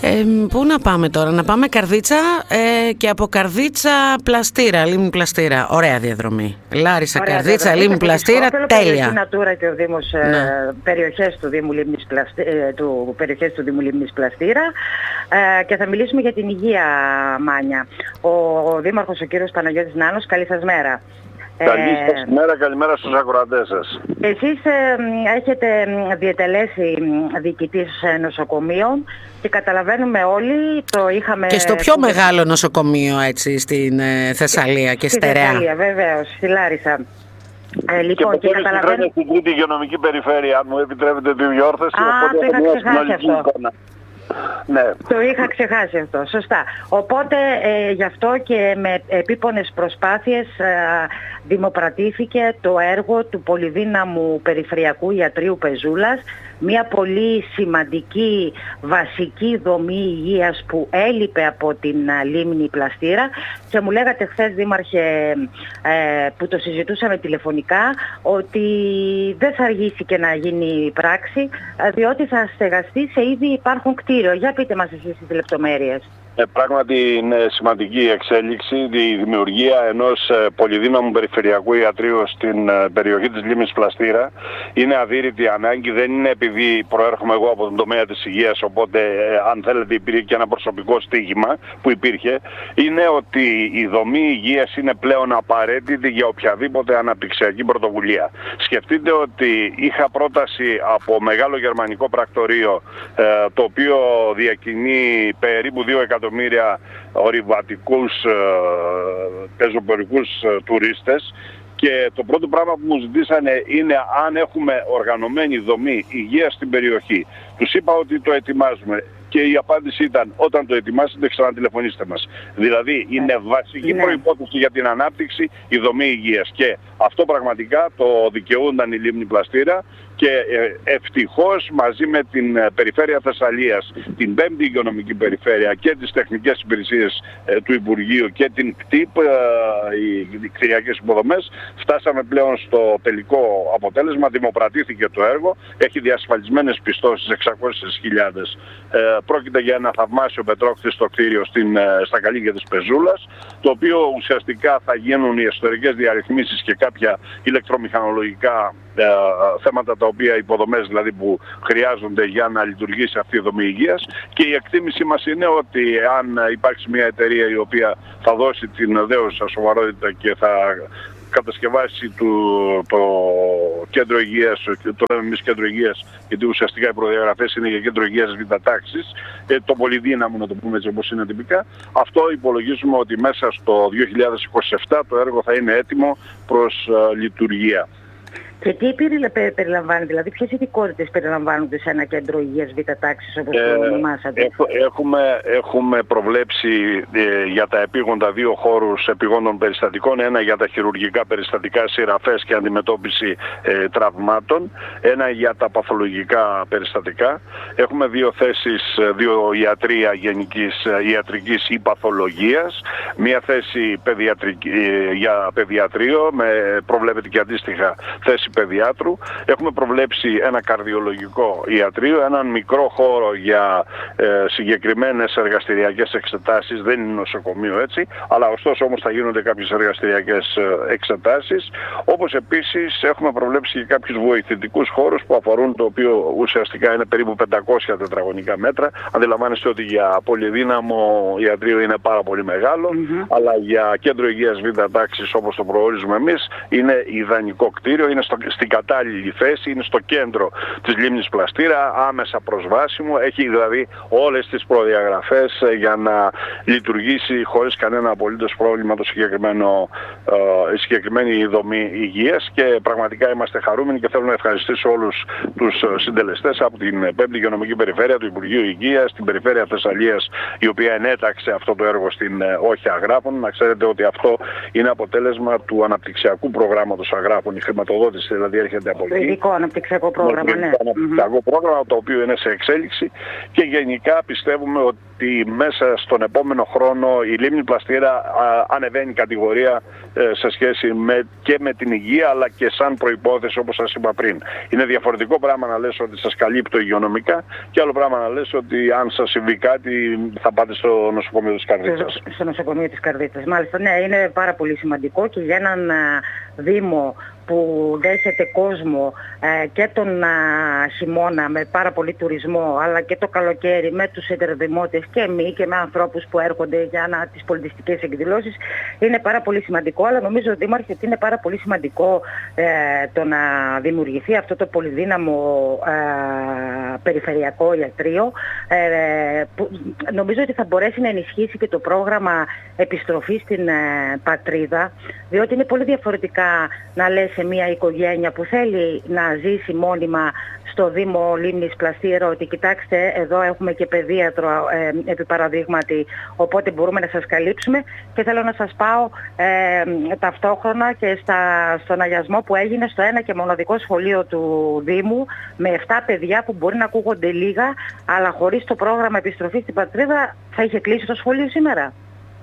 Πού να πάμε τώρα? Να πάμε Καρδίτσα και από Καρδίτσα Πλαστήρα, Λίμνη Πλαστήρα. Ωραία διαδρομή. Λάρισα, ωραία, Καρδίτσα, Λίμνη Πλαστήρα, τέλεια. Είναι Natura και ο Δήμος, περιοχές του Δήμου Λίμνης Πλαστήρα, και θα μιλήσουμε για την υγεία, Μάνια. Ο Δήμαρχος, ο κύριος Παναγιώτης Νάνος, καλή σας μέρα. Καλή σας μέρα, καλημέρα στους ακροατές σας. Εσείς έχετε διετελέσει διοικητής νοσοκομείων και καταλαβαίνουμε όλοι, το είχαμε... Και στο πιο μεγάλο νοσοκομείο, έτσι, στην Θεσσαλία και στερεά. Στη Θεσσαλία, βεβαίως, στη Λάρισα. Λοιπόν, και καταλαβαίνουμε... στην τρίτη υγειονομική περιφέρεια, αν μου επιτρέπετε τη διόρθωση. Το είχα ξεχάσει αυτό. Ναι. Το είχα ξεχάσει αυτό, σωστά. Οπότε γι' αυτό και με επίπονες προσπάθειες δημοπρατήθηκε το έργο του πολυδύναμου Περιφερειακού Ιατρείου Πεζούλας, μια πολύ σημαντική βασική δομή υγείας που έλειπε από την Λίμνη Πλαστήρα, και μου λέγατε χθες, Δήμαρχε, που το συζητούσαμε τηλεφωνικά, ότι δεν θα αργήσει και να γίνει πράξη, διότι θα στεγαστεί σε ήδη υπάρχον κτίριο. Για πείτε μας εσείς τις λεπτομέρειες. Πράγματι είναι σημαντική η εξέλιξη, η δημιουργία ενός πολυδύναμου περιφερειακού ιατρείου στην περιοχή της Λίμνης Πλαστήρα. Είναι αδύρυτη ανάγκη, δεν είναι επειδή προέρχομαι εγώ από τον τομέα της υγείας, οπότε αν θέλετε υπήρχε και ένα προσωπικό στίγμα που υπήρχε. Είναι ότι η δομή υγείας είναι πλέον απαραίτητη για οποιαδήποτε αναπτυξιακή πρωτοβουλία. Σκεφτείτε ότι είχα πρόταση από μεγάλο γερμανικό πρακτορείο, το οποίο διακινεί περίπου 2 εκατομμύρια ορειβατικούς πεζοπορικούς τουρίστες, και το πρώτο πράγμα που μου ζητήσανε είναι αν έχουμε οργανωμένη δομή υγείας στην περιοχή. Τους είπα ότι το ετοιμάζουμε. Και η απάντηση ήταν, όταν το ετοιμάσετε ξανατηλεφωνήστε μας. Δηλαδή είναι βασική προϋπόθεση για την ανάπτυξη η δομή υγείας. Και αυτό πραγματικά το δικαιούνταν η Λίμνη Πλαστήρα, και ευτυχώς μαζί με την Περιφέρεια Θεσσαλίας, την 5η Υγειονομική Περιφέρεια και τις τεχνικές υπηρεσίες του Υπουργείου και την ΚΤΙΠ, οι κτηριακές υποδομές, φτάσαμε πλέον στο τελικό αποτέλεσμα. Δημοπρατήθηκε το έργο, έχει διασφαλισμένες πιστώσεις 600.000. Πρόκειται για ένα θαυμάσιο πετρόκτιστο κτίριο στα Καλύγια της Πεζούλας, το οποίο ουσιαστικά θα γίνουν οι εσωτερικές διαρρυθμίσεις και κάποια ηλεκτρομηχανολογικά θέματα, τα οποία υποδομές δηλαδή που χρειάζονται για να λειτουργήσει αυτή η δομή υγείας. Και η εκτίμησή μας είναι ότι αν υπάρξει μια εταιρεία η οποία θα δώσει την δέουσα σοβαρότητα και θα κατασκευάσει το κέντρο υγείας, το λέμε εμείς κέντρο υγείας, γιατί ουσιαστικά οι προδιαγραφές είναι για κέντρο υγείας β' τάξης, το πολυδύναμο, να το πούμε έτσι όπως είναι τυπικά. Αυτό υπολογίζουμε ότι μέσα στο 2027 το έργο θα είναι έτοιμο προς λειτουργία. Και τι περιλαμβάνει, δηλαδή ποιες ειδικότητες περιλαμβάνονται σε ένα κέντρο υγείας β' τάξης, όπως το ονομάσατε? Έχουμε προβλέψει για τα επίγοντα 2 χώρους επιγόντων περιστατικών. Ένα για τα χειρουργικά περιστατικά, σειραφές και αντιμετώπιση τραυμάτων. Ένα για τα παθολογικά περιστατικά. Έχουμε 2 θέσεις, 2 ιατρία γενικής ιατρικής ή παθολογίας. Μία θέση για παιδιατρίο, προβλέπεται και αντίστοιχα θέση παιδιάτρου. Έχουμε προβλέψει ένα καρδιολογικό ιατρείο, έναν μικρό χώρο για συγκεκριμένες εργαστηριακές εξετάσεις. Δεν είναι νοσοκομείο έτσι, αλλά ωστόσο όμως θα γίνονται κάποιες εργαστηριακές εξετάσεις. Όπως επίσης έχουμε προβλέψει και κάποιους βοηθητικούς χώρους που αφορούν, το οποίο ουσιαστικά είναι περίπου 500 τετραγωνικά μέτρα. Αντιλαμβάνεστε ότι για πολυδύναμο ιατρείο είναι πάρα πολύ μεγάλο, αλλά για κέντρο υγείας β' τάξης, όπως το προορίζουμε εμείς, είναι ιδανικό κτίριο, είναι στην κατάλληλη θέση, είναι στο κέντρο της Λίμνης Πλαστήρα, άμεσα προσβάσιμο, έχει δηλαδή όλες τις προδιαγραφές για να λειτουργήσει χωρίς κανένα απολύτως πρόβλημα η συγκεκριμένη δομή υγείας, και πραγματικά είμαστε χαρούμενοι και θέλω να ευχαριστήσω όλους τους συντελεστές από την 5η Υγειονομική Περιφέρεια, του Υπουργείου Υγείας, την Περιφέρεια Θεσσαλίας, η οποία ενέταξε αυτό το έργο στην όχη Αγράφων. Να ξέρετε ότι αυτό είναι αποτέλεσμα του αναπτυξιακού προγράμματος Αγράφων, η χρηματοδότηση χρηματοδότηση δηλαδή έρχεται από εκεί. Ειδικό αναπτυξιακό πρόγραμμα, ναι. Αναπτυξιακό πρόγραμμα το οποίο είναι σε εξέλιξη και γενικά πιστεύουμε ότι μέσα στον επόμενο χρόνο η λίμνη Πλαστήρα ανεβαίνει κατηγορία σε σχέση και με την υγεία αλλά και σαν προϋπόθεση όπως σας είπα πριν. Είναι διαφορετικό πράγμα να λες ότι σας καλύπτω υγειονομικά και άλλο πράγμα να λες ότι αν σας συμβεί κάτι θα πάτε στο νοσοκομείο της Καρδίτσας. Στο νοσοκομείο της Καρδίτσας, μάλιστα. Ναι, είναι πάρα πολύ σημαντικό και για έναν Δήμο που δέχεται κόσμο και τον χειμώνα με πάρα πολύ τουρισμό αλλά και το καλοκαίρι με τους εντερδημότες και εμείς και με ανθρώπους που έρχονται για τις πολιτιστικές εκδηλώσεις, είναι πάρα πολύ σημαντικό. Αλλά νομίζω, Δήμαρχε, ότι είναι πάρα πολύ σημαντικό το να δημιουργηθεί αυτό το πολυδύναμο περιφερειακό ιατρείο, που νομίζω ότι θα μπορέσει να ενισχύσει και το πρόγραμμα επιστροφής στην πατρίδα, διότι είναι πολύ διαφορετικά να λες σε μια οικογένεια που θέλει να ζήσει μόνιμα στο Δήμο Λίμνης Πλαστήρα ότι κοιτάξτε, εδώ έχουμε και παιδίατρο επί παραδείγματι, οπότε μπορούμε να σας καλύψουμε, και θέλω να σας πάω ταυτόχρονα και στον αγιασμό που έγινε στο ένα και μοναδικό σχολείο του Δήμου με 7 παιδιά που μπορεί να ακούγονται λίγα, αλλά χωρίς το πρόγραμμα επιστροφής στην πατρίδα θα είχε κλείσει το σχολείο σήμερα.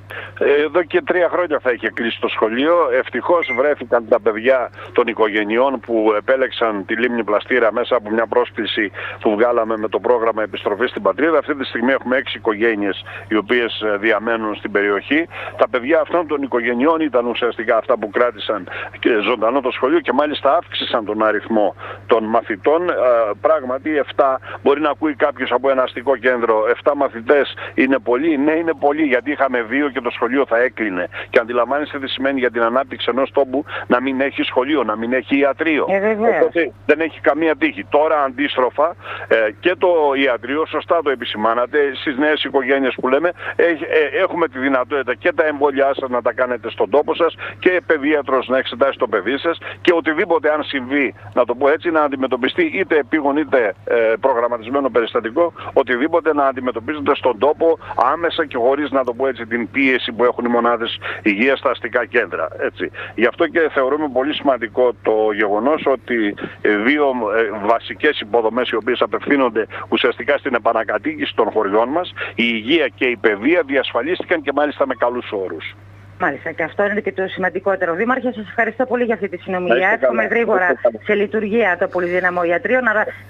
Εδώ και 3 χρόνια θα είχε κλείσει το σχολείο. Ευτυχώς βρέθηκαν τα παιδιά των οικογενειών που επέλεξαν τη λίμνη Πλαστήρα μέσα από μια πρόσκληση που βγάλαμε με το πρόγραμμα επιστροφής στην πατρίδα. Αυτή τη στιγμή έχουμε 6 οικογένειες οι οποίες διαμένουν στην περιοχή. Τα παιδιά αυτών των οικογενειών ήταν ουσιαστικά αυτά που κράτησαν ζωντανό το σχολείο και μάλιστα αύξησαν τον αριθμό των μαθητών. Πράγματι 7, μπορεί να ακούει κάποιος από ένα αστικό κέντρο, 7 μαθητές είναι πολύ. Ναι, είναι πολύ, γιατί είχαμε 2 και το σχολείο θα έκλεινε. Και αντιλαμβάνεστε τι σημαίνει για την ανάπτυξη ενός τόπου να μην έχει σχολείο, να μην έχει ιατρείο. Οπότε δεν έχει καμία τύχη. Τώρα αντίστροφα και το ιατρείο, σωστά το επισημάνατε, στις νέες οικογένειες που λέμε, έχουμε τη δυνατότητα και τα εμβόλια σας να τα κάνετε στον τόπο σας και παιδίατρος να εξετάσει το παιδί σας και οτιδήποτε αν συμβεί, να το πω έτσι, να αντιμετωπιστεί είτε επίγον είτε προγραμματισμένο περιστατικό, οτιδήποτε να αντιμετωπίζεται στον τόπο άμεσα και χωρίς, να το πω έτσι, την πίεση που έχουν οι μονάδες υγείας στα αστικά κέντρα. Έτσι. Γι' αυτό και θεωρούμε πολύ σημαντικό το γεγονός ότι 2 βασικές υποδομές οι οποίες απευθύνονται ουσιαστικά στην επανακατοίκηση των χωριών μας, η υγεία και η παιδεία, διασφαλίστηκαν και μάλιστα με καλούς όρους. Μάλιστα, και αυτό είναι και το σημαντικότερο. Δήμαρχε, σας ευχαριστώ πολύ για αυτή τη συνομιλία. Εύχομαι γρήγορα σε λειτουργία το πολυδύναμο ιατρείο,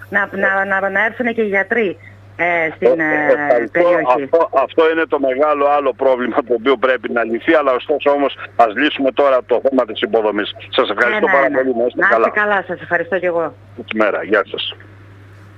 να έρθουν και οι γιατροί στην περιοχή. Αυτό είναι το μεγάλο άλλο πρόβλημα το οποίο πρέπει να λυθεί, αλλά ωστόσο όμως ας λύσουμε τώρα το θέμα της υποδομής. Σας ευχαριστώ πάρα πολύ. Να είστε καλά, σας ευχαριστώ και εγώ. Καλημέρα, γεια σας.